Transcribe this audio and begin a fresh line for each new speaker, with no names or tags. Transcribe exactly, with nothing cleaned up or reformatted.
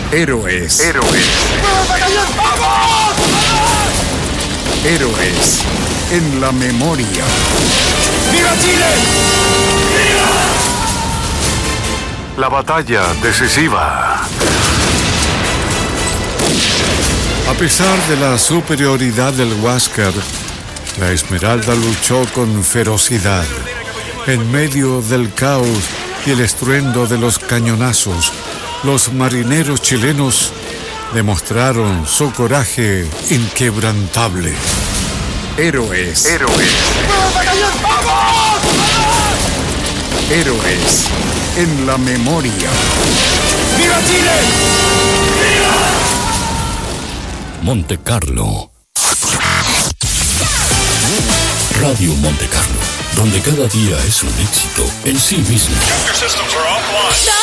Héroes.
Héroes.
¡Vamos!
Héroes en la memoria.
¡Viva Chile! ¡Viva!
La batalla decisiva.
A pesar de la superioridad del Huáscar, la Esmeralda luchó con ferocidad. En medio del caos y el estruendo de los cañonazos, los marineros chilenos demostraron su coraje inquebrantable. Héroes.
Héroes.
¡Vamos, batallón! ¡Vamos!
Héroes en la memoria.
¡Viva Chile! ¡Viva!
Monte Carlo. Radio Monte Carlo, donde cada día es un éxito en sí mismo.